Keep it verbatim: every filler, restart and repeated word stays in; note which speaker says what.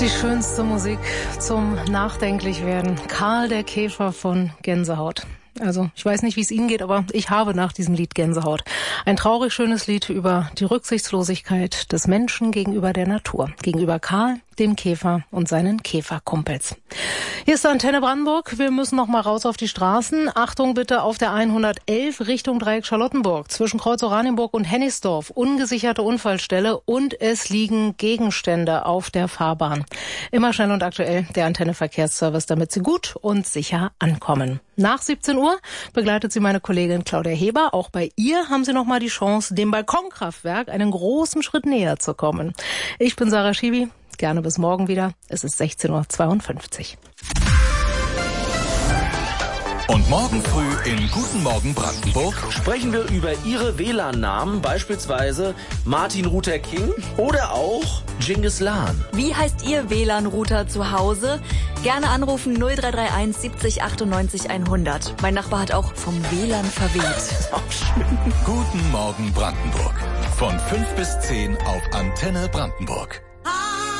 Speaker 1: Die schönste Musik zum Nachdenklichwerden. Karl der Käfer von Gänsehaut. Also, ich weiß nicht, wie es Ihnen geht, aber ich habe nach diesem Lied Gänsehaut. Ein traurig schönes Lied über die Rücksichtslosigkeit des Menschen gegenüber der Natur. Gegenüber Karl, dem Käfer und seinen Käferkumpels. Hier ist Antenne Brandenburg. Wir müssen noch mal raus auf die Straßen. Achtung bitte auf der hundertelf Richtung Dreieck Charlottenburg. Zwischen Kreuz Oranienburg und Hennigsdorf. Ungesicherte Unfallstelle und es liegen Gegenstände auf der Fahrbahn. Immer schnell und aktuell der Antenne Verkehrsservice, damit Sie gut und sicher ankommen. Nach siebzehn Uhr begleitet Sie meine Kollegin Claudia Heber. Auch bei ihr haben Sie noch mal die Chance, dem Balkonkraftwerk einen großen Schritt näher zu kommen. Ich bin Sarah Schiwi. Gerne bis morgen wieder. Es ist sechzehn Uhr zweiundfünfzig.
Speaker 2: Und morgen früh in Guten Morgen Brandenburg
Speaker 3: sprechen wir über Ihre W L A N-Namen, beispielsweise Martin Luther King oder auch Genghis Khan.
Speaker 4: Wie heißt Ihr W L A N-Router zu Hause? Gerne anrufen null drei drei eins siebzig achtundneunzig hundert. Mein Nachbar hat auch vom W L A N verweht.
Speaker 2: Guten Morgen Brandenburg. Von fünf bis zehn auf Antenne Brandenburg.